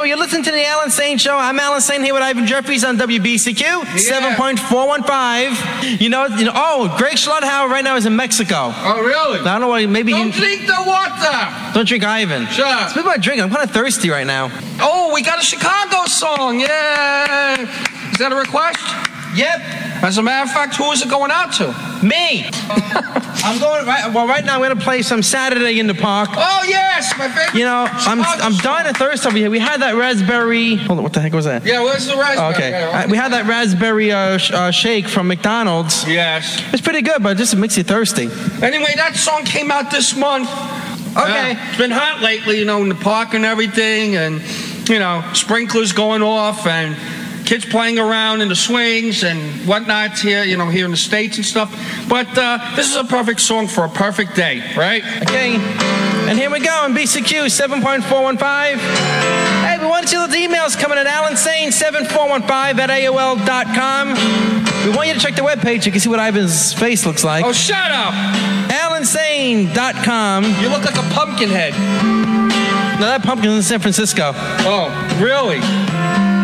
You're listening to the Alan Sane Show. I'm Alan Sane here with Ivan Jeffries on WBCQ, 7.415. You know, Greg Schlotthauer right now is in Mexico. Oh, really? I don't know why, maybe Don't drink the water. Don't drink Ivan. Sure. Speaking about drinking, I'm kind of thirsty right now. Oh, we got a Chicago song. Yeah. Is that a request? Yep. As a matter of fact, who is it going out to? Me. I'm going right now. I'm going to play some Saturday in the Park. Oh yes, my favorite. You know, I'm dying of thirst over here. We had that raspberry. Hold on, what the heck was that? Yeah, where's the raspberry? Okay, we had that raspberry shake from McDonald's. Yes. It's pretty good, but it just makes you thirsty. Anyway, that song came out this month. Okay. It's been hot lately, in the park and everything, and sprinklers going off and kids playing around in the swings and whatnot here, here in the States and stuff. But this is a perfect song for a perfect day, right? Okay. And here we go on BCQ 7.415. Hey, we want to see those emails coming at AlanSane7415 at AOL.com. We want you to check the webpage. You can see what Ivan's face looks like. Oh, shut up! AlanSane.com. You look like a pumpkin head. No, that pumpkin's in San Francisco. Oh, really?